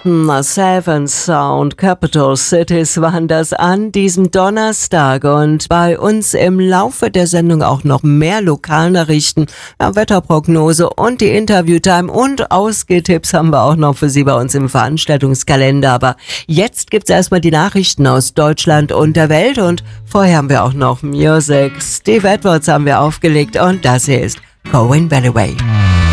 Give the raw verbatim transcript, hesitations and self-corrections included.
Na, Seven Sound Capital Cities waren das an diesem Donnerstag und bei uns im Laufe der Sendung auch noch mehr Lokalnachrichten, ja, Wetterprognose und die Interviewtime und Ausgehtipps haben wir auch noch für Sie bei uns im Veranstaltungskalender. Aber jetzt gibt's erstmal die Nachrichten aus Deutschland und der Welt und vorher haben wir auch noch Music. Steve Edwards haben wir aufgelegt und das hier ist Cohen Valley Way.